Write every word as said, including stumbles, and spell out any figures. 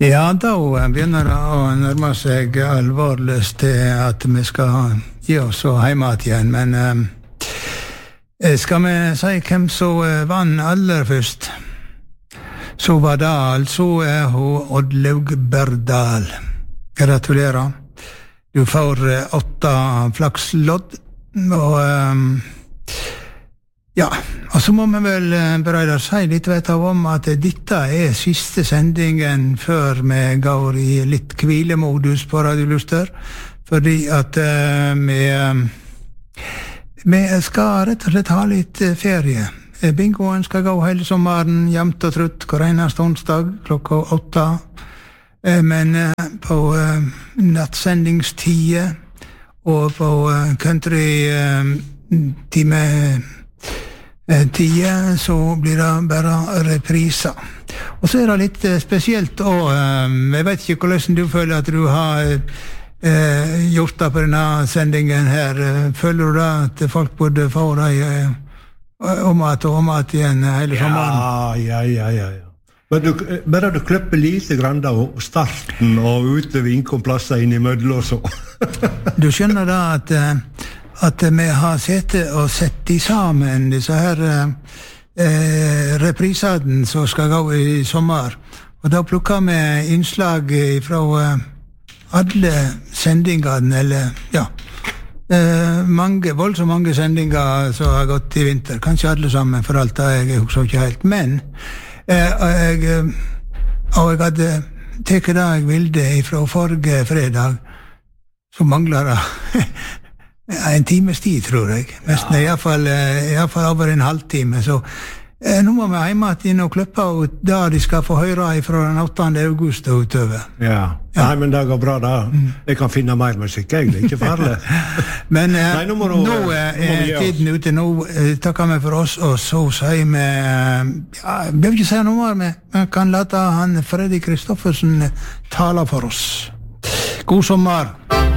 Ja, da begynner det å nærme seg alvorligst til at vi skal gi oss så heimat igjen, men eh, skal vi si hvem som vann aller først? Så var det altså eh, hun Oddlaug Berdal. Gratulerer. Du får eh, åtte flakslodd, og eh, ja, og så må vi vel bare si litt vet jeg, om at dette er siste sendingen før vi går i litt hvilemodus på Radio Luster, fordi at uh, vi, vi skal rett og slett ha litt ferie. Bingoen skal gå hele sommeren, jevnt og trutt, hver eneste onsdag klokka åtte, uh, men uh, på uh, nattsendingstide og på uh, country-time uh, tida, så blir det bare repriser. Og så er det litt spesielt, og jeg vet ikke hvordan du føler at du har eh, gjort det på denne sendingen her. Føler du da at folk burde få deg eh, om at og om at igjen hele sommeren? Ja, ja, ja, ja. Men du, bare du klipper lite grann av starten og utover innkomplasser inn i mødler og så. Du skjønner da at at vi har sett og sett de sammen, disse her eh, reprisene som skal gå i sommer. Og da plukker vi innslag fra eh, alle sendingene, eller ja, eh, mange, voldsomt mange sendinger som har gått i vinter. Kanskje alle sammen, for alt det jeg husker ikke helt. Men, eh, jeg, og jeg hadde teket det jeg ville fra forrige fredag, så mangler det en times tid, tror jeg. Nesten, ja. i, hvert fall, I hvert fall over en halvtime. Så eh, nå må vi hjemme inn og klippe ut da de skal få høre fra den åttende august og utover. Ja. ja, nei, men det går bra da. Mm. Jeg kan finne mer musikk, jeg. Det er ikke farlig. men eh, nei, nå, må du, nå er tiden ute. Nå eh, takker vi for oss, og så sier vi eh, ja, jeg vil ikke si noe mer, men vi kan late han Freddy Kristoffersen tale for oss. God sommer!